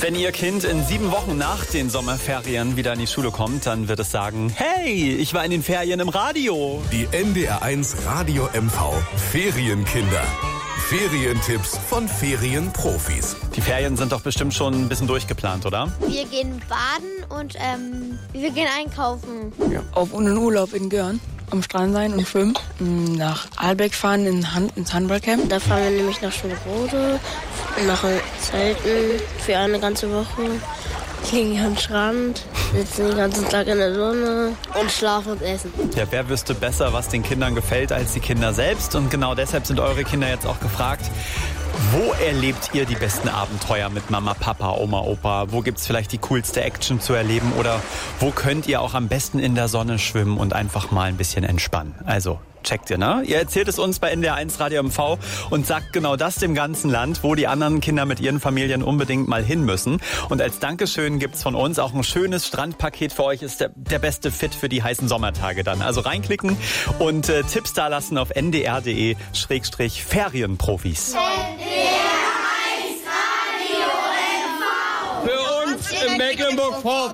Wenn Ihr Kind in 7 Wochen nach den Sommerferien wieder in die Schule kommt, dann wird es sagen, hey, ich war in den Ferien im Radio. Die NDR1 Radio MV Ferienkinder. Ferientipps von Ferienprofis. Die Ferien sind doch bestimmt schon ein bisschen durchgeplant, oder? Wir gehen baden und wir gehen einkaufen. Ja, auf einen Urlaub in Görn. Am Strand sein und schwimmen. Nach Aalbeck fahren ins Handballcamp. Da fahren wir nämlich nach Schönebrode, machen Zelten für eine ganze Woche. Liegen am Strand, sitzen den ganzen Tag in der Sonne und schlafen und essen. Ja, wer wüsste besser, was den Kindern gefällt, als die Kinder selbst? Und genau deshalb sind eure Kinder jetzt auch gefragt, wo erlebt ihr die besten Abenteuer mit Mama, Papa, Oma, Opa? Wo gibt's vielleicht die coolste Action zu erleben? Oder wo könnt ihr auch am besten in der Sonne schwimmen und einfach mal ein bisschen entspannen? Also checkt ihr, ne? Ihr erzählt es uns bei NDR1 Radio MV und sagt genau das dem ganzen Land, wo die anderen Kinder mit ihren Familien unbedingt mal hin müssen. Und als Dankeschön gibt's von uns auch ein schönes Strandpaket für euch. Ist der beste Fit für die heißen Sommertage dann. Also reinklicken und Tipps da lassen auf ndr.de/Ferienprofis. NDR1 Radio MV. Für uns in Mecklenburg-Vorpommern.